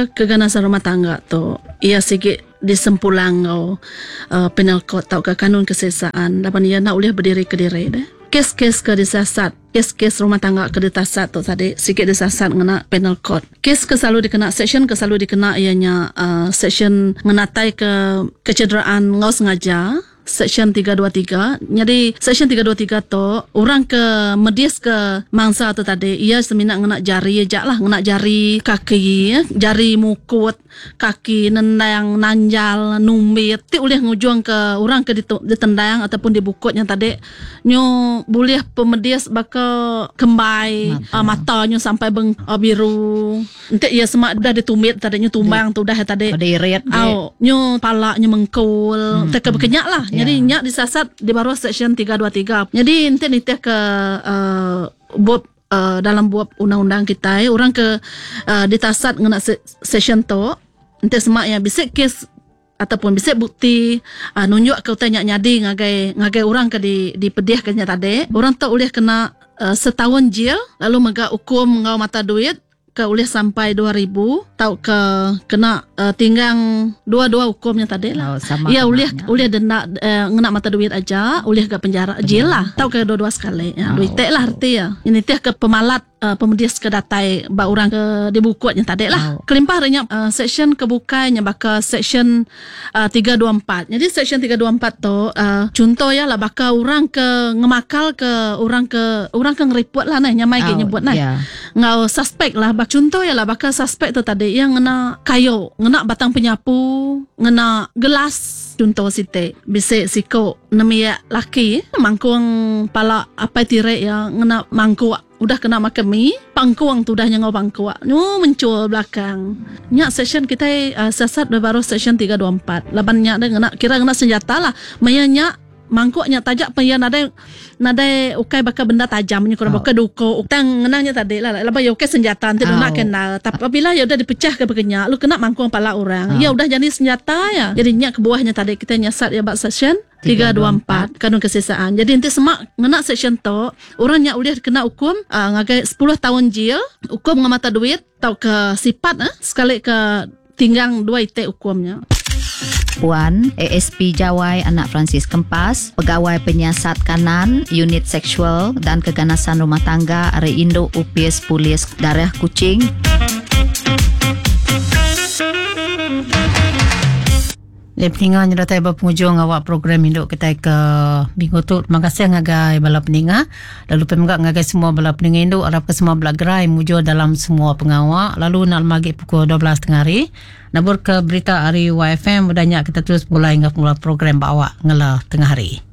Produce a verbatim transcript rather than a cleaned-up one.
ke keganasan rumah tangga tu ia sikit disempulang uh, penal code atau ke kanun kesesaan lapan ia nak boleh berdiri ke diri deh. Kes-kes ke disasat, kes-kes rumah tangga ke ditasat tu tadi sikit disasat ngena penal code. Kes ke selalu dikena, section ke selalu dikena ianya uh, section menatai ke kecederaan ngau sengaja, section tiga dua tiga. Jadi section tiga dua tiga tu orang ke medis ke mangsa tu tadi ia semina ngena jari jak lah, ngena jari kaki, jari mukut kaki, nendang nanjal numbit ti boleh ngujung ke orang ke ditendang ataupun dibukutnya tadi nyo boleh pemedis bakal kembai mata, uh, matanya sampai beng uh, biru ente ia semak dah ditumit tadi nyo tumbang tu dah tadi beririt au nyo palanya mengkul hmm. teka berkenyak lah yeah. Jadi nyak disasat di bawah section tiga dua tiga. Jadi ente ni teh ke uh, buat Uh, dalam buat undang-undang kita orang ke uh, ditasat ngena se- session tu ente semak ya bisik kes ataupun bisik bukti uh, nunjuk ke tanya nyadi ngagai ngagai orang ke di dipedih ke tadi orang tu boleh kena uh, setahun jail lalu mega hukum ngau mata duit ke boleh sampai dua ribu tau ke kena uh, tinggang dua-dua hukumnya tadi lah. Oh, ya boleh boleh denda uh, ngena mata duit aja, boleh ke penjara jail lah. Tau ke dua-dua sekali. Ya, oh, duit tek lah arti ya. Ini teh ke pemalat uh, pemedis ke datai ba orang ke dibukutnya tadi lah. Oh. Kelimpah renya uh, section kebukanya baka section uh, tiga dua empat. Jadi section tiga dua empat tu uh, contoh ya lah baka orang ke ngemakal ke orang ke orang ke ngeriput lah nah nyamai oh, nyebut nah. Yeah. Ngau suspek lah. Contoh ya lah bakal suspek tu tadi yang ngena kayu, ngena batang penyapu, ngena gelas. Contoh site bisik siko namanya laki mangkuang pala apa tirai ya ngena mangkuak udah kena makan mi pangkuang tu dah nyangau pangkuak nyu mencul belakang nyak session kita uh, sasat baru session tiga dua empat laban nyak dah ngena kira ngena senjata lah maya nyak mangkuknya tajak paya nada nada ukai bakal benda tajam nya kurang bakal duko utang ngenanya tadi lah laba ya ukai senjata nanti oh. Nak kenal tapi apabila ya udah dipecah ke begenya lu kena mangkuk pala orang oh. Ya udah jadi senjata ya jadi nyak ke bawahnya tadi kita nyasat ya bak section tiga dua empat kanun kesesaan jadi nanti semak ngena section tu orang nyak boleh kena hukum uh, ngagai sepuluh tahun jail hukum ngamata duit tau ke sifat eh sekali ke tinggang dua ite hukumnya. Puan, A S P Jawai Anak Francis Kempas, Pegawai Penyiasat Kanan, Unit Seksual dan Keganasan Rumah Tangga Are Indo U P S Polis Darah Kuching. Jadi peningan yang datang berpenghujung awak program induk kita ke minggu tu. Terima kasih ngagai bala peningan. Lalu pemenggak ngagai semua bala peningan induk. Harap ke semua bala gerai mujur dalam semua pengawak. Lalu nak maghrib pukul dua belas tengah hari. Nabur ke berita hari Y F M. Mudahnya kita terus mulai hingga pemula program bawa ngela tengah hari.